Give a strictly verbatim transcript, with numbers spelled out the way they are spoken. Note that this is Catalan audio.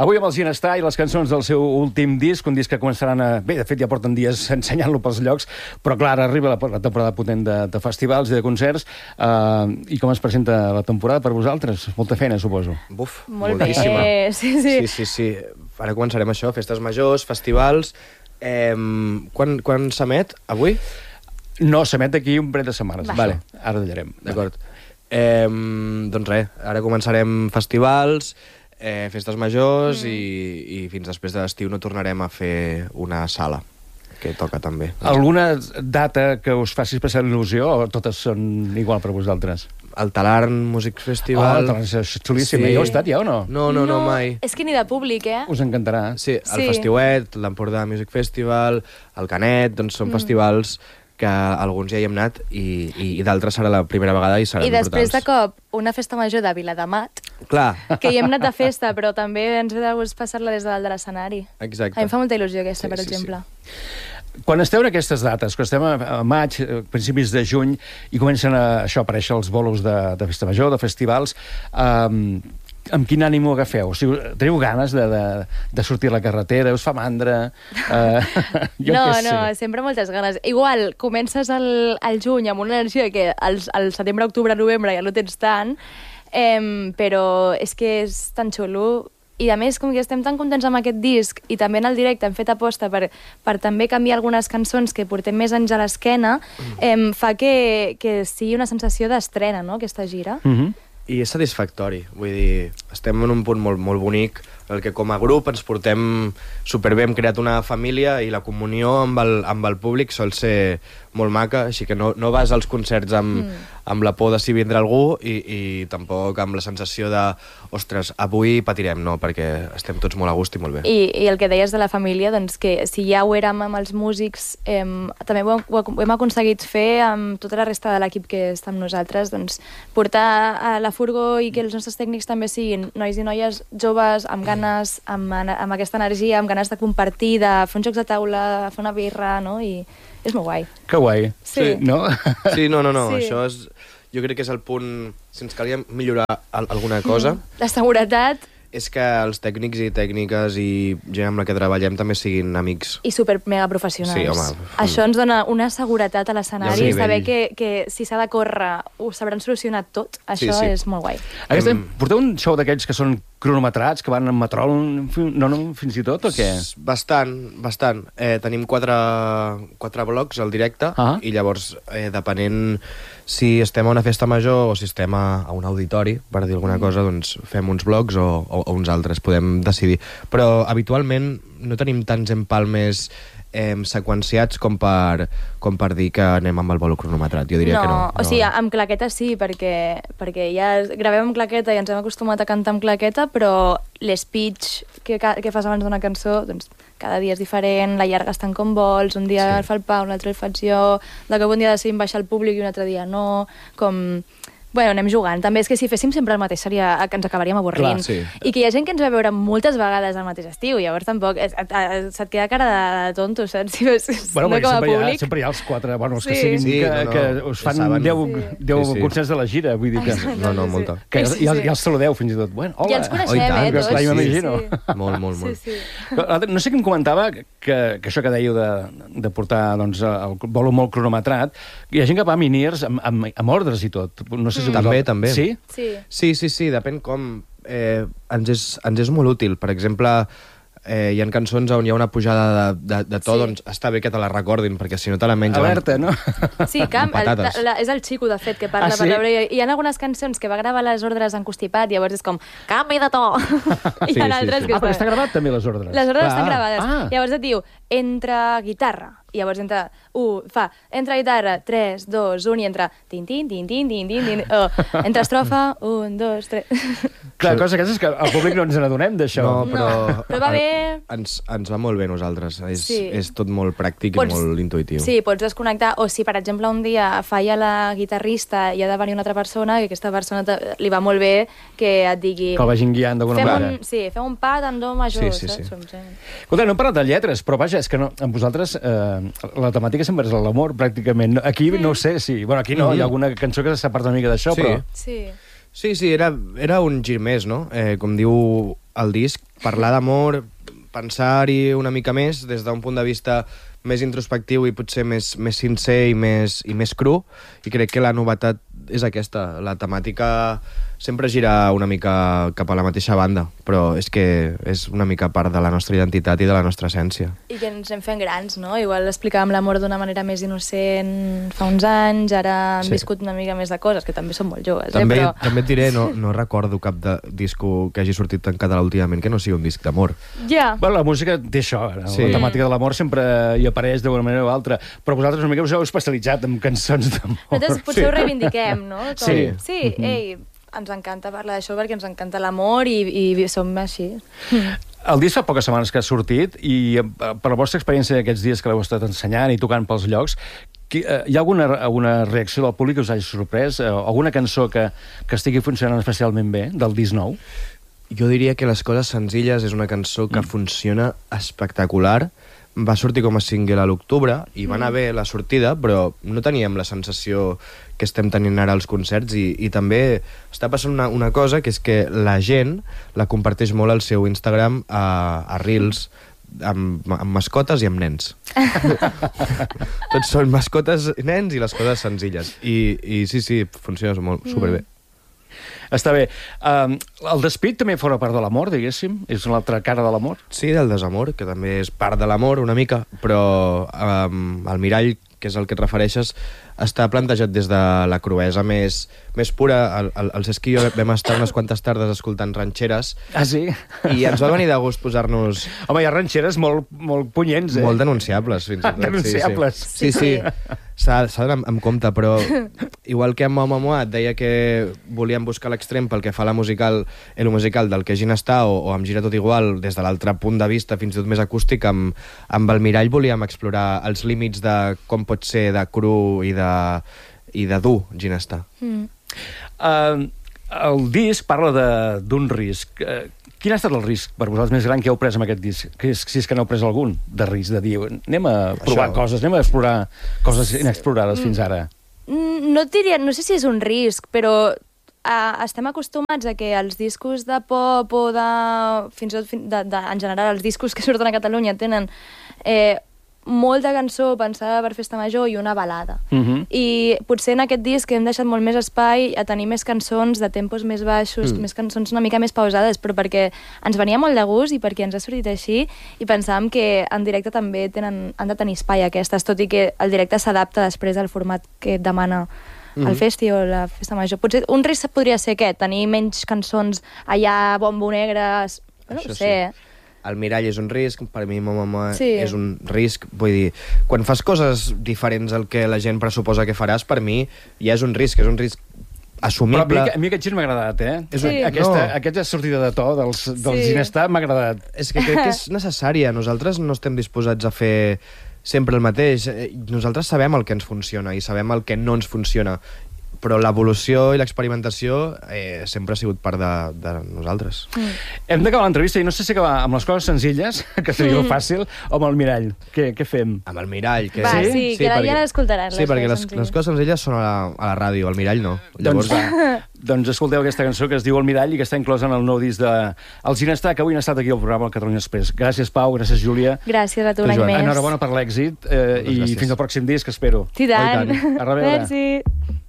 Avui amb el Ginestar i les cançons del seu últim disc, un disc que començaran a... Bé, de fet, ja porten dies ensenyant-lo pels llocs, però clar, ara arriba la, la temporada potent de, de festivals i de concerts. Uh, I com es presenta la temporada per vosaltres? Molta feina, suposo. Buf, Molt moltíssima. bé, sí, sí. Sí, sí, sí. Ara començarem això, festes majors, festivals... Eh, quan quan s'emet? Avui? No, s'emet d'aquí un parell de setmanes. Va. Vale, ara tallarem. D'acord. Eh, doncs res, ara començarem festivals, eh, festes majors mm. i, i fins després de l'estiu no tornarem a fer una sala, que toca també. Alguna data que us faci especial il·lusió o totes són igual per vosaltres? El Talarn Music Festival... Oh, és xulíssim. Sí. Hi heu estat ja o no? No, no, no, mai. És que ni de públic, eh? Us encantarà. Sí, el Sí. Festiuet, l'Empordà Music Festival, el Canet, doncs són mm. festivals que alguns ja hi hem anat i, i, i d'altres serà la primera vegada i seran I després brutals. de cop, una festa major de Viladamat, Clar, que hi hem anat de festa, però també ens ve de gust passar-la des de dalt de l'escenari. exacte. A mi em fa molta il·lusió aquesta, Sí, per sí, sí. exemple. Quan esteu en aquestes dates, quan estem a, a maig, a principis de juny, i comencen a, això, a aparèixer els bolos de, de festa major, de festivals, um, amb quin ànim ho agafeu? O sigui, teniu ganes de, de, de sortir a la carretera? Us fa mandra? Uh, jo no, què sé. no, sempre moltes ganes. Igual, comences al, al juny amb una energia que al, al setembre, octubre, novembre ja no tens tant, eh, però és que és tan xulo. I a més, com que estem tan contents amb aquest disc i també en el directe hem fet aposta per, per també canviar algunes cançons que portem més anys a l'esquena, eh, fa que, que sigui una sensació d'estrena, no?, aquesta gira. Mhm. I és satisfactori, vull dir, estem en un punt molt, molt bonic, el que com a grup ens portem superbé, hem creat una família i la comunió amb el, amb el públic sol ser molt maca, així que no, no vas als concerts amb, mm. amb la por de si vindrà algú i, i tampoc amb la sensació de ostres, avui patirem, no, perquè estem tots molt a gust i molt bé. I, I el que deies de la família, doncs que si ja ho érem amb els músics, eh, també ho, ho, ho hem aconseguit fer amb tota la resta de l'equip que està amb nosaltres, doncs portar a la furgó i que els nostres tècnics també siguin nois i noies joves, amb ganes, amb, amb aquesta energia, amb ganes de compartir, de fer uns jocs de taula, de fer una birra, no? I és molt guai. Que guai. Sí. No? Sí, no, no, no, Sí. això és... Jo crec que és el punt... Si ens calia millorar al- alguna cosa... La seguretat és que els tècnics i tècniques i gent amb la que treballem també siguin amics. i super mega professionals. Sí, home. Això ens dona una seguretat a l'escenari, I el saber nivell. que, que si s'ha de córrer ho sabran solucionar tot. Això sí. és molt guai. Aquesta, Em- porteu un show d'aquells que són cronometrats, que van en metrònom, no, no, fins i tot, o què? Bastant, bastant. Eh, tenim quatre, quatre blocs al directe Ah. i llavors, eh, depenent si estem a una festa major o si estem a, a un auditori, per dir alguna cosa, doncs fem uns blocs o, o, o uns altres, podem decidir. Però habitualment no tenim tants empalmes eh, seqüenciats com per, com per dir que anem amb el bolo cronometrat. Jo diria no, que no. o sigui, amb claqueta sí, perquè, perquè ja gravem amb claqueta i ens hem acostumat a cantar amb claqueta, però l'speech que, ca- que fas abans d'una cançó, doncs cada dia és diferent, la llargues tant com vols, un dia Sí. el fa el Pau, un altre el faig jo, de que un dia decidim baixar al públic i un altre dia no, com... Bueno, anem jugant. També és que si féssim sempre el mateix seria que ens acabaríem avorrint. Clar, sí. I que hi ha gent que ens va veure moltes vegades al mateix estiu, llavors tampoc... És, et, et, se't queda cara de, de tonto, saps? Si veus, Bueno, no perquè com a sempre hi, ha, públic. sempre hi ha els quatre, bueno, els que Sí. siguin, Sí, que, no, no, que us ja fan saben. deu, Sí. deu Sí, sí. concerts de la gira, vull dir que... No, no, molta. Que ja, Sí, ja, sí. ja els saludeu fins i tot. Bueno, hola. Ja ens Oh, i coneixem, tant, eh, que tots. clar, sí. m'imagino. Molt, molt, molt. Sí, sí. L'altre- No sé qui em comentava que, que això que dèieu de, de portar doncs, el bolo molt cronometrat, hi ha gent que va a Miniers amb, amb, amb ordres i tot. No sé si Mm. També, també. Sí? Sí. Sí, sí, sí, depèn com. Eh, ens, és, ens és molt útil. Per exemple, eh, hi ha cançons on hi ha una pujada de, de, de to, Sí. doncs està bé que te la recordin, perquè si no te la mengen... Alerta, no? Sí, que Amb el, patates. la, és el Xico, de fet, que parla Ah, per sí? rebre. Hi ha algunes cançons que va gravar les ordres encostipat, llavors és com, canvi de to! I Sí, hi ha sí, altres sí. que... Ah, però està gravat també, les ordres. Les ordres Clar. estan gravades. Ah. Llavors et diu, entra guitarra. I llavors entra, uh, fa, entra guitarra, tres, dos, un, i entra, tin, tin, tin, tin, tin, tin, tin, oh, entra estrofa, un, dos, tres... Clar, cosa aquesta és que al públic no ens n'adonem d'això. No, però... No, però va bé. Ens, ens va molt bé a nosaltres. És, Sí. és tot molt pràctic Pots- i molt intuïtiu. Sí, pots desconnectar, o si per exemple un dia falla la guitarrista i ha de venir una altra persona, que aquesta persona te, li va molt bé que et digui... Que el vagin guiant d'alguna fem manera. un, sí, fem un pas en do major, Sí, sí, sí. saps? Sí. Escolta, no hem parlat de lletres, però vaja, és que no, amb vosaltres eh, la temàtica sempre és l'amor, pràcticament. Aquí no ho sé si... Bueno, aquí no, Mhm. hi ha alguna cançó que s'aparta una mica d'això, Sí. però... Sí. Sí, sí, era, era un gir més, no? Eh, com diu el disc, parlar d'amor, pensar-hi una mica més des d'un punt de vista més introspectiu i potser més, més sincer i més, i més cru, i crec que la novetat és aquesta. La temàtica sempre gira una mica cap a la mateixa banda, però és que és una mica part de la nostra identitat i de la nostra essència. I que ens hem fent grans, no? Igual explicàvem l'amor d'una manera més innocent fa uns anys, ara hem Sí. viscut una mica més de coses, que també són molt joves, També, eh? Però... també et diré, no, no recordo cap de disco que hagi sortit en català últimament que no sigui un disc d'amor. Ja. Bueno, la música té això, Sí. la temàtica de l'amor sempre hi apareix d'una manera o altra, però vosaltres una mica us heu especialitzat en cançons d'amor. Nosaltres potser ho reivindiquem, no? Com, Sí. Sí, ei, ens encanta parlar d'això perquè ens encanta l'amor i, i som així. El disc fa poques setmanes que ha sortit i eh, per la vostra experiència d'aquests dies que l'heu estat ensenyant i tocant pels llocs, qui, eh, hi ha alguna, alguna reacció del públic que us hagi sorprès? Eh, alguna cançó que, que estigui funcionant especialment bé del disc nou? Jo diria que Les coses senzilles és una cançó que mm. funciona espectacular. Va sortir com a single a l'octubre i va anar bé la sortida, però no teníem la sensació que estem tenint ara als concerts i, i també està passant una, una cosa, que és que la gent la comparteix molt al seu Instagram a, a Reels, amb, amb mascotes i amb nens. Tots són mascotes, nens i les coses senzilles. I, i sí, sí, funciona molt, superbé. Està bé. Um, el despit també forma part de l'amor, diguéssim? És una altra cara de l'amor? Sí, del desamor, que també és part de l'amor una mica, però um, el mirall, que és el que et refereixes, està plantejat des de la cruesa més, més pura. El, el, el Cesc i jo vam estar unes quantes tardes escoltant ranxeres Ah, sí? i ens va venir de gust posar-nos Home, hi ha ranxeres molt, molt punyents, eh? molt denunciables, fins i tot. Denunciables. Sí, sí. sí, sí. S'ha d'anar amb, amb compte, però igual que en Mau Mamua et deia que volíem buscar l'extrem pel que fa a la musical, el musical del que Gin està, o, o amb Gira tot igual, des de l'altre punt de vista, fins i tot més acústic, amb, amb el mirall volíem explorar els límits de com pot ser de cru i de, i de dur Gin està. Mm. Uh, el disc parla d'un risc. Uh, quin ha estat el risc per vosaltres més gran que heu pres amb aquest disc? Que és, si és que n'heu pres algun de risc, de dir, anem a provar Això. coses, anem a explorar coses inexplorades mm. fins ara. No et diria, no sé si és un risc, però uh, estem acostumats a que els discos de pop o de, fins i tot de, de, en general els discos que surten a Catalunya tenen eh, molta cançó pensada per festa major i una balada. Uh-huh. I potser en aquest disc hem deixat molt més espai a tenir més cançons de tempos més baixos, mm. més cançons una mica més pausades, però perquè ens venia molt de gust i perquè ens ha sortit així i pensàvem que en directe també tenen, han de tenir espai aquestes, tot i que el directe s'adapta després al format que et demana mm. el festi o la festa major. Potser un risc podria ser aquest, tenir menys cançons allà, bombo negre... No ho sé, sí. eh? El mirall és un risc, per mi Mau Mamua Sí. és un risc, vull dir, quan fas coses diferents al que la gent pressuposa que faràs, per mi ja és un risc, és un risc Però a mi, assumible. a mi aquest gir m'ha agradat, eh? És Sí. Aquesta, no. aquesta sortida de to dels, dels Sí. Ginestà m'ha agradat. És que crec que és necessària. Nosaltres no estem disposats a fer sempre el mateix. Eh, Nosaltres sabem el que ens funciona i sabem el que no ens funciona, però l'evolució i l'experimentació eh, sempre ha sigut part de, de nosaltres. Mm. Hem d'acabar l'entrevista i no sé si acabar amb les coses senzilles, que seria mm. fàcil, o amb el mirall. Què, què fem? Amb el mirall. Que... Va, sí, que ja l'escoltaran, Sí, les perquè coses les, senzilles. les coses senzilles són a la, a la ràdio, el mirall no. Doncs, doncs escolteu aquesta cançó que es diu El mirall i que està inclosa en el nou disc de El Ginestà, que avui han estat aquí al programa al Catalunya Express. Gràcies, Pau, gràcies, Júlia. Gràcies a tu, un any Joan. més. Enhorabona per l'èxit eh, i gràcies. fins al pròxim disc, espero. I tant. Oh, i tant. A reveure. Merci.